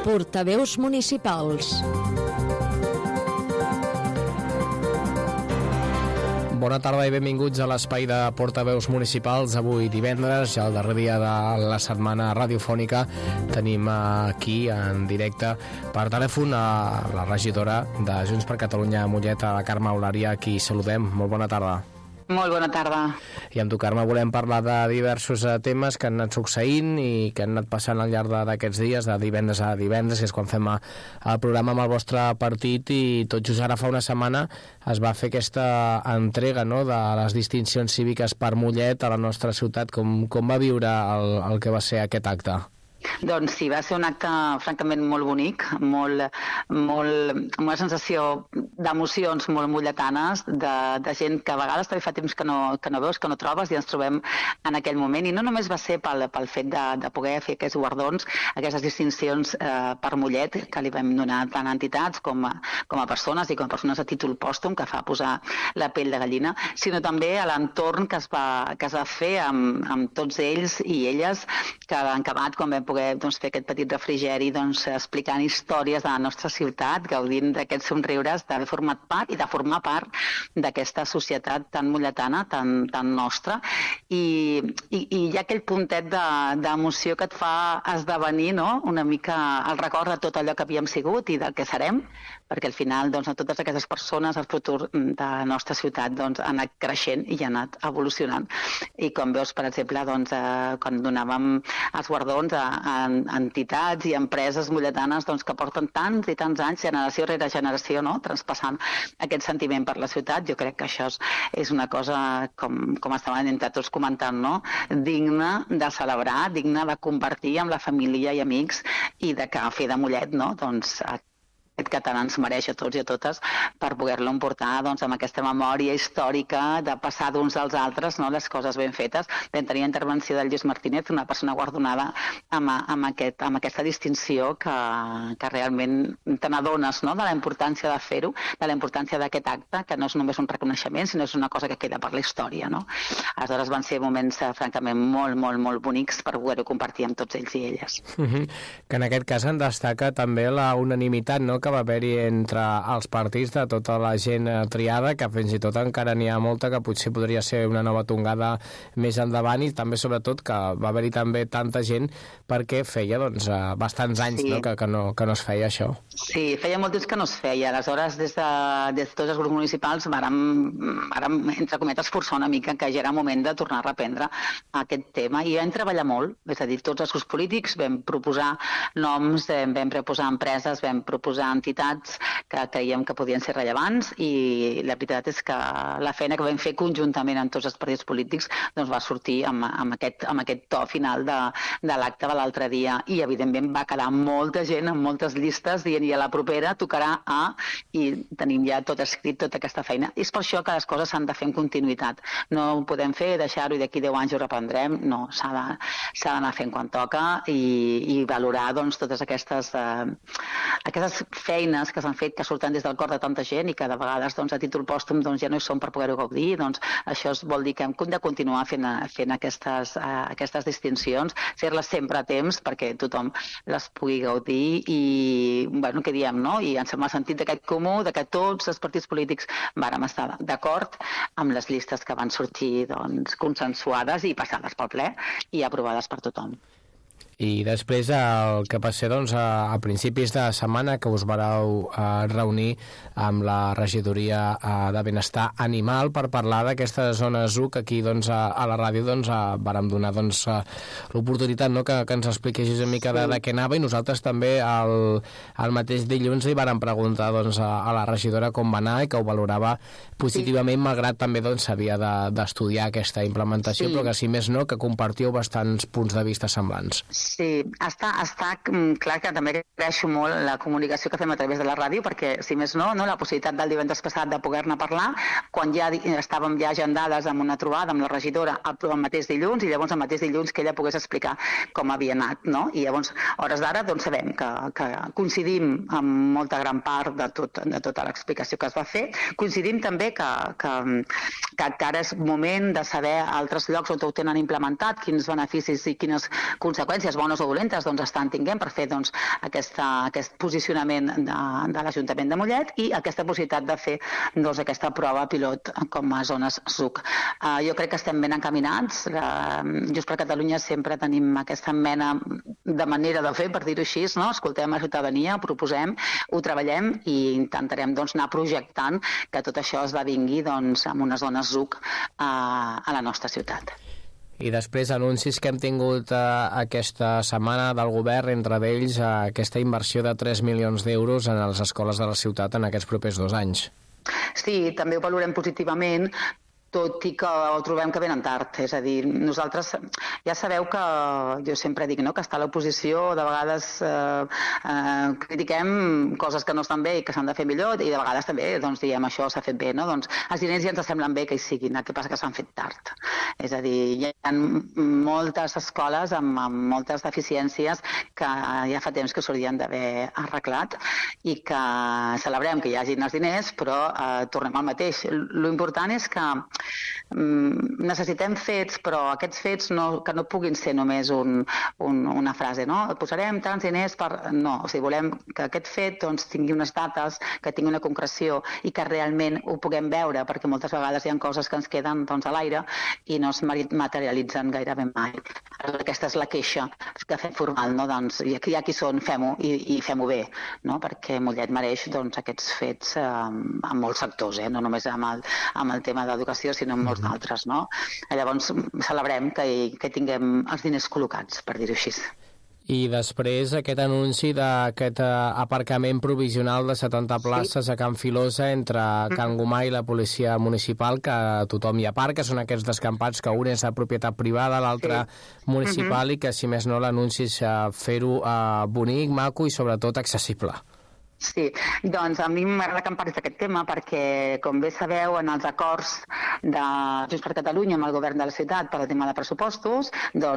Portaveus municipals. Bona tarda i benvinguts a l'espai de Portaveus municipals. Avui divendres, ja el darrer dia de la setmana radiofònica, tenim aquí en directe per telèfon a la regidora de Junts per Catalunya a Mollet, a la Carme Eulària, a qui saludem. Molt bona tarda. Molt bona tarda. I amb tu, Carme, volem parlar de diversos temes que han anat succeint i que han anat passant al llarg d'aquests dies, de divendres a divendres, que és quan fem el programa amb el vostre partit, i tot just ara fa una setmana es va fer aquesta entrega, no?, de les distincions cíviques per Mollet a la nostra ciutat. Com va viure el que va ser aquest acte? Doncs sí, va ser un acte francament molt bonic, amb una sensació d'emocions molt molletanes, de gent que a vegades també fa temps que no veus, que no trobes, i ens trobem en aquell moment. I no només va ser pel fet de poder fer aquests guardons, aquestes distincions per Mollet, que li vam donar tant a entitats com a persones, i com a persones a títol pòstum, que fa posar la pell de gallina, sinó també a l'entorn que es va fer amb tots ells i elles, que han acabat quan vam poder fer aquest petit refrigeri explicant històries de la nostra ciutat, gaudint d'aquests somriures, d'haver format part i de formar part d'aquesta societat tan molletana, tan nostra, i hi ha aquell puntet d'emoció que et fa esdevenir, no?, una mica el record de tot allò que havíem sigut i del que serem, perquè al final a totes aquestes persones el futur de la nostra ciutat ha anat creixent i ha anat evolucionant. I com veus, per exemple, quan donàvem els guardons a entitats i empreses molletanes que porten tants i tants anys, generació rere generació, no?, traspassant aquest sentiment per la ciutat, jo crec que això és una cosa, com estàvem entre tots comentant, no?, digna de celebrar, digna de compartir amb la família i amics, i de que fer de Mollet, no?, aquest català ens mereix a tots i a totes per poder-lo emportar amb aquesta memòria històrica de passar d'uns als altres, no?, les coses ben fetes. Vam tenir intervenció del Lluís Martínez, una persona guardonada amb aquesta distinció que realment te n'adones, no?, de la importància de fer-ho, de la importància d'aquest acte, que no és només un reconeixement, sinó és una cosa que queda per la història, no? Aleshores van ser moments francament molt, molt, molt bonics per poder-ho compartir amb tots ells i elles. Que en aquest cas en destaca també la unanimitat, no?, que va haver-hi entre els partits, de tota la gent triada, que fins i tot encara n'hi ha molta que potser podria ser una nova tongada més endavant, i també sobretot que va haver-hi també tanta gent perquè feia bastants anys, sí, no?, que no es feia això. Sí, feia molt temps que no es feia. Aleshores, des de tots els grups municipals vàrem entre cometes forçar una mica que ja era moment de tornar a reprendre aquest tema, i vam treballar molt, és a dir, tots els grups polítics vam proposar noms, vam proposar empreses, vam proposar entitats que creiem que podien ser rellevants, i la veritat és que la feina que vam fer conjuntament amb tots els partits polítics va sortir amb aquest to final de l'acte de l'altre dia, i evidentment va quedar molta gent amb moltes llistes dient i a la propera tocarà i tenim ja tot escrit, tota aquesta feina. I és per això que les coses s'han de fer en continuïtat. No ho podem fer, deixar-ho i d'aquí 10 anys ho reprendrem, no, s'ha d'anar fent quan toca i valorar totes aquestes feines que s'han fet, que surten des del cor de tanta gent i que de vegades a títol pòstum ja no hi són per poder-ho gaudir. Això vol dir que hem de continuar fent aquestes distincions, fer-les sempre a temps perquè tothom les pugui gaudir, i què diem, no? I ens m'ha sentit d'aquest comú, que tots els partits polítics vàrem estar d'acord amb les llistes que van sortir consensuades i passades pel ple i aprovades per tothom. I després el que va ser a principis de setmana, que us vareu reunir amb la regidoria de benestar animal per parlar d'aquesta zona ZUC, que aquí a la ràdio vàrem donar l'oportunitat, no?, que ens expliquessis una mica de què anava, i nosaltres també el mateix dilluns li vàrem preguntar a la regidora com va anar i que ho valorava positivament, malgrat també s'havia d'estudiar aquesta implementació, però que si més no, que compartíeu bastants punts de vista semblants. Sí, està clar que també agraeixo molt la comunicació que fem a través de la ràdio, perquè, si més no, la possibilitat del divendres passat de poder-ne parlar, quan ja estàvem ja agendades amb una trobada amb la regidora el mateix dilluns, i llavors el mateix dilluns que ella pogués explicar com havia anat, no? I llavors, hores d'ara, sabem que coincidim amb molta gran part de tota l'explicació que es va fer. Coincidim també que ara és moment de saber altres llocs on ho tenen implementat, quins beneficis i quines conseqüències bones o dolentes estan tinguent per fer aquest posicionament de l'Ajuntament de Mollet i aquesta possibilitat de fer aquesta prova pilot com a zones ZUC. Jo crec que estem ben encaminats. Junts per Catalunya sempre tenim aquesta mena de manera de fer, per dir-ho així, no? Escoltem la ciutadania, ho proposem, ho treballem i intentarem anar projectant que tot això esdevingui amb unes zones ZUC a la nostra ciutat. I després anuncis que hem tingut aquesta setmana del govern, entre ells aquesta inversió de 3 milions d'euros en les escoles de la ciutat en aquests propers 2 anys. Sí, també ho valorem positivament, tot i que ho trobem que venen tard. És a dir, nosaltres ja sabeu que jo sempre dic que està a l'oposició, de vegades critiquem coses que no estan bé i que s'han de fer millor, i de vegades també diem això s'ha fet bé. Els diners ja ens semblen bé que hi siguin, el que passa que s'han fet tard. És a dir, hi ha moltes escoles amb moltes deficiències que ja fa temps que s'haurien d'haver arreglat i que celebrem que hi hagin els diners, però tornem al mateix. L'important és que necessitem fets, però aquests fets que no puguin ser només una frase, no? Posarem tants diners per... No, o sigui, volem que aquest fet tingui unes dates, que tingui una concreció i que realment ho puguem veure, perquè moltes vegades hi ha coses que ens queden a l'aire i no es materialitzen gairebé mai. Aquesta és la queixa que fem formal, no? Hi ha qui són, fem-ho i fem-ho bé, no? Perquè Mollet mereix aquests fets en molts sectors, no només amb el tema d'educació, sinó en molts d'altres, no? Llavors celebrem que tinguem els diners col·locats, per dir-ho així. I després aquest anunci d'aquest aparcament provisional de 70 places a Can Filosa entre Can Gomà i la policia municipal, que tothom hi aparca, són aquests descampats que un és de propietat privada, l'altre municipal, i que si més no l'anunci és fer-ho bonic, maco i sobretot accessible. Sí, doncs a mi m'agrada que em parlis d'aquest tema perquè, com bé sabeu, en els acords de Junts per Catalunya amb el govern de la ciutat per al tema de pressupostos,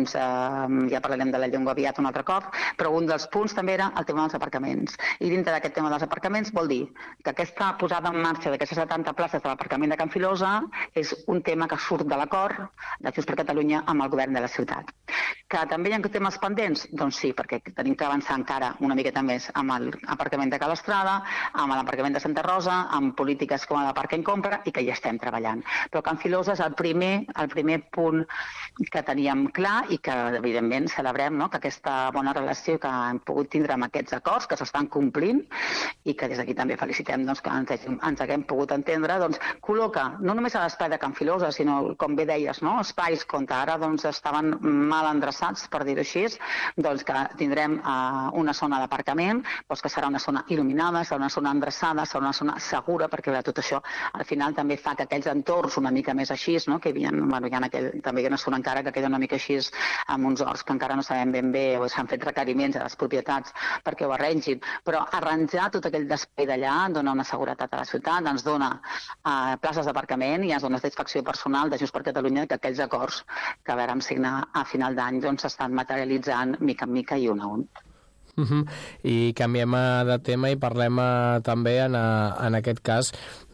ja parlarem de la llengua aviat un altre cop, però un dels punts també era el tema dels aparcaments. I dintre d'aquest tema dels aparcaments vol dir que aquesta posada en marxa d'aquestes 70 places de l'aparcament de Can Filosa és un tema que surt de l'acord de Junts per Catalunya amb el govern de la ciutat. Que també hi ha temes pendents? Doncs sí, perquè tenim que avançar encara una miqueta més amb l'aparcament de l'Estrada, amb l'aparcament de Santa Rosa, amb polítiques com la Parc en Compra, i que hi estem treballant. Però Can Filosa és el primer punt que teníem clar i que, evidentment, celebrem que aquesta bona relació que hem pogut tindre amb aquests acords, que s'estan complint, i que des d'aquí també felicitem que ens haguem pogut entendre, col·loca no només a l'espai de Can Filosa, sinó, com bé deies, espais on ara estaven mal endreçats, per dir-ho així, que tindrem una zona d'aparcament, que serà una zona il·luminada, serà una zona endreçada, serà una zona segura, perquè tot això al final també fa que aquells entorns una mica més així, que hi ha també una zona encara que queda una mica així amb uns horts que encara no sabem ben bé o s'han fet requeriments a les propietats perquè ho arrangin, però arranjar tot aquell espai d'allà dona una seguretat a la ciutat, ens dona places d'aparcament i ens dona satisfacció personal de Junts per Catalunya que aquells acords que vàrem signar a final d'any s'estan materialitzant mica en mica i un a un. I canviem de tema i parlem també en aquest cas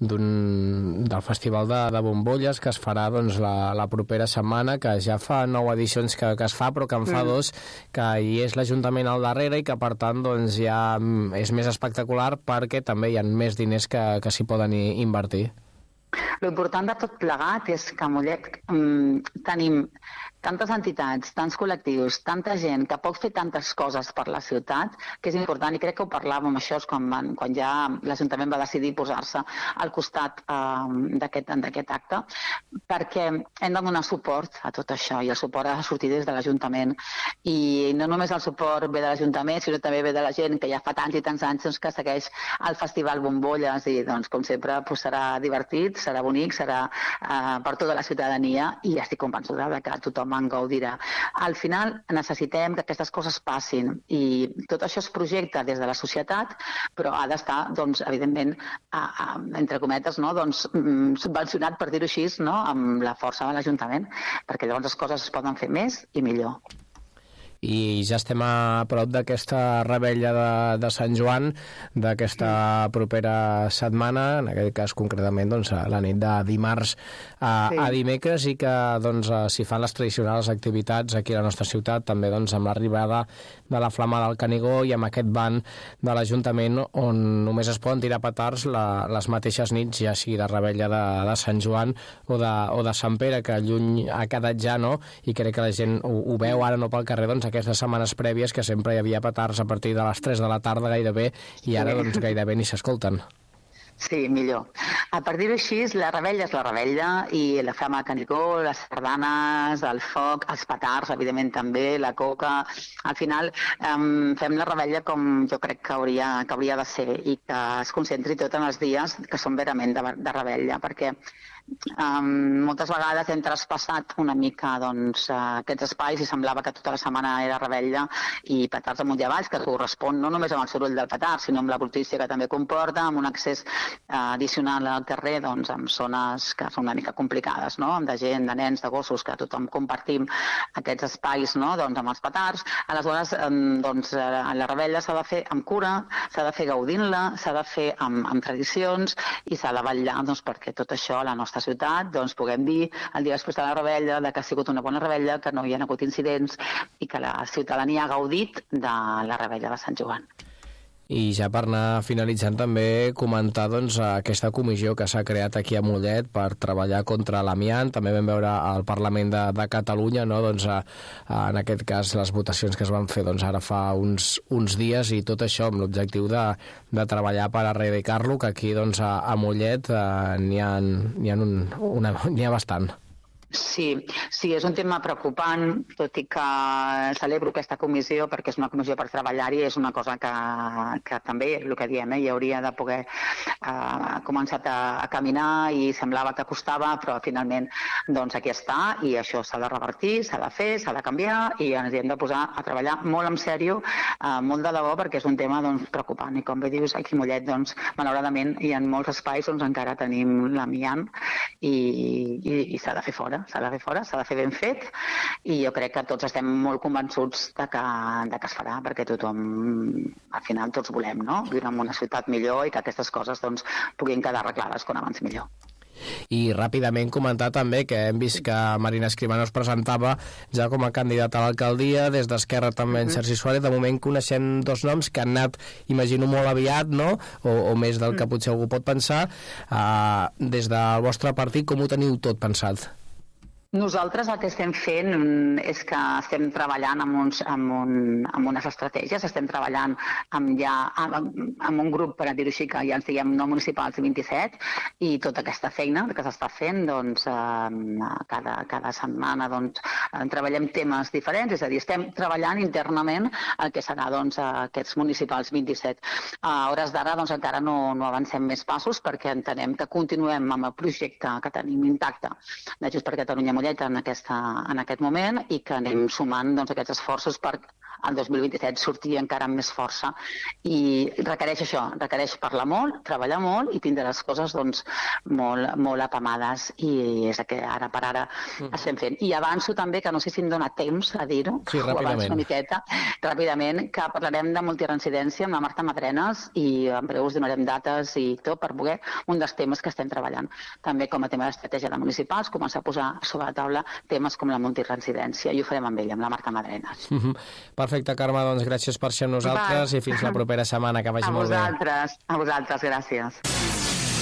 del Festival de Bombolles que es farà la propera setmana, que ja fa 9 edicions que es fa, però que en fa 2 que hi és l'Ajuntament al darrere i que per tant ja és més espectacular perquè també hi ha més diners que s'hi poden invertir. L'important de tot plegat és que a Mollet tenim tantes entitats, tants col·lectius, tanta gent que pot fer tantes coses per la ciutat, que és important, i crec que ho parlàvem això quan ja l'Ajuntament va decidir posar-se al costat d'aquest acte, perquè hem de donar suport a tot això, i el suport ha de sortir des de l'Ajuntament. I no només el suport ve de l'Ajuntament, sinó també ve de la gent que ja fa tants i tants anys que segueix el Festival Bombolles, i com sempre serà divertit, serà bonic, serà per tota la ciutadania, i estic convençuda que tothom en gaudirà. Al final necessitem que aquestes coses passin i tot això es projecta des de la societat, però ha d'estar, evidentment, entre cometes, subvencionat, per dir-ho així, amb la força de l'Ajuntament, perquè llavors les coses es poden fer més i millor. I ja estem a prop d'aquesta revetlla de Sant Joan, d'aquesta propera setmana, en aquest cas concretament doncs, la nit de dimarts a dimecres, i que doncs, s'hi fan les tradicionals activitats aquí a la nostra ciutat, també doncs, amb l'arribada de la Flama del Canigó i amb aquest ban de l'Ajuntament on només es poden tirar petards les mateixes nits, ja sigui de revetlla de Sant Joan o de Sant Pere, que lluny ha quedat ja, no? I crec que la gent ho veu ara no pel carrer, doncs aquestes setmanes prèvies que sempre hi havia petards a partir de les 3 de la tarda gairebé, i ara doncs gairebé ni s'escolten. Sí, millor. A partir d'així, la revetlla és la revetlla, i la Flama de Canigó, les sardanes, el foc, els petards, evidentment també, la coca. Al final fem la revetlla com jo crec que hauria de ser, i que es concentri tot en els dies que són verament de revetlla, perquè moltes vegades hem traspassat una mica doncs, aquests espais i semblava que tota la setmana era revetlla i petards amunt i avall, que correspon no només amb el soroll del petard, sinó amb la brutícia que també comporta, amb un accés addicional al carrer, doncs, amb zones que són una mica complicades, no? Amb de gent, de nens, de gossos, que tothom compartim aquests espais, no? Doncs, amb els petards. Aleshores, doncs, la revetlla s'ha de fer amb cura, s'ha de fer gaudint-la, s'ha de fer amb tradicions, i s'ha de vetllar doncs, perquè tot això a la nostra ciutat doncs, puguem dir el dia després de la revetlla que ha sigut una bona revetlla, que no hi ha hagut incidents i que la ciutadania ha gaudit de la revetlla de Sant Joan. I ja per anar finalitzant també comentar doncs, aquesta comissió que s'ha creat aquí a Mollet per treballar contra l'amiant. També vam veure al Parlament de Catalunya, no? Doncs, en aquest cas les votacions que es van fer doncs, ara fa uns dies, i tot això amb l'objectiu de treballar per erradicar-lo, que aquí doncs, a Mollet n'hi ha bastant. Sí, és un tema preocupant, tot i que celebro aquesta comissió perquè és una comissió per treballar-hi, és una cosa que també, el que diem, hi hauria de poder començar a caminar, i semblava que costava, però finalment doncs aquí està, i això s'ha de revertir, s'ha de fer, s'ha de canviar, i ens hi hem de posar a treballar molt en sèrio, molt de debò, perquè és un tema doncs, preocupant. I com bé dius, aquí a Mollet, doncs, malauradament, hi ha molts espais on encara tenim l'amiant, i s'ha de fer fora. S'ha de fer ben fet, i jo crec que tots estem molt convençuts de que es farà, perquè tothom, al final tots volem, no? Viure en una ciutat millor, i que aquestes coses doncs, puguin quedar arreglades com abans millor. I ràpidament comentar també que hem vist que Marina Escribano es presentava ja com a candidata a l'alcaldia, des d'Esquerra també en Sergi Suárez. De moment coneixem dos noms que han anat, imagino, molt aviat, no? O més del que potser algú pot pensar. Des del vostre partit, com ho teniu tot pensat? Nosaltres el que estem fent és que estem treballant amb unes estratègies, estem treballant amb un grup, per dir-ho així, que ja ens diguem no municipals 27, i tota aquesta feina que s'està fent, doncs, cada setmana doncs, treballem temes diferents, és a dir, estem treballant internament el que serà doncs, aquests municipals 27. A hores d'ara doncs, encara no avancem més passos, perquè entenem que continuem amb el projecte que tenim intacte de Junts per Catalunya en aquest moment, i que anem sumant doncs, aquests esforços per el 2027 sortir encara amb més força, i requereix això, requereix parlar molt, treballar molt i tindre les coses doncs, molt apamades, i és el que ara per ara estem fent. I avanço també, que no sé si em dona temps a dir-ho, sí, ho avanço una miqueta, ràpidament, que parlarem de multireincidència amb la Marta Madrenes, i en breu us donarem dates i tot per poder, un dels temes que estem treballant. També com a tema d'estratègia de municipals, començar a posar sobre la taula temes com la multireincidència, i ho farem amb ella, amb la Marta Madrenes. Perfecte, Carme, doncs gràcies per ser amb nosaltres, i fins la propera setmana, que vagi molt bé. A vosaltres, gràcies.